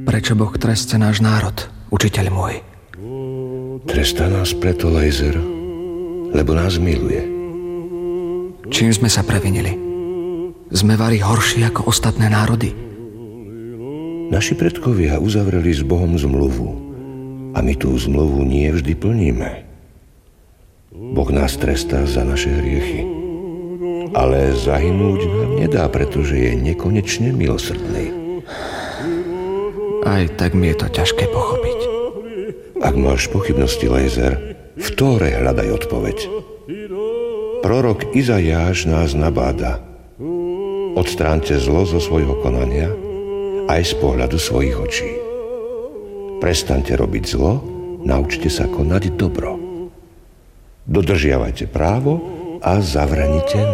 Prečo Boh trestce náš národ, učiteľ môj? Trestá nás preto, Lejzer, lebo nás miluje. Čím sme sa previnili? Sme vari horší ako ostatné národy? Naši predkovia uzavreli s Bohom zmluvu a my tú zmluvu nie vždy plníme. Boh nás trestá za naše hriechy, ale zahynúť nám nedá, pretože je nekonečne milosrdný. Aj tak mi je to ťažké pochopiť. Ak máš pochybnosti, Lejzer, v Tóre hľadaj odpoveď. Prorok Izajáš nás nabáda. Odstráňte zlo zo svojho konania aj z pohľadu svojich očí. Prestaňte robiť zlo, naučte sa konať dobro. Dodržiavajte právo a zavraňte